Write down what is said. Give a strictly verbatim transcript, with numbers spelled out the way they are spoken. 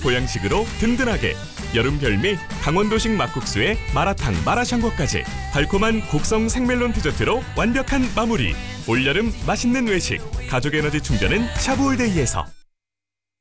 보양식으로 든든하게. 여름 별미 강원도식 막국수에 마라탕, 마라샹궈까지 달콤한 곡성 생멜론 디저트로 완벽한 마무리. 올여름 맛있는 외식, 가족 에너지 충전은 샤브올데이에서.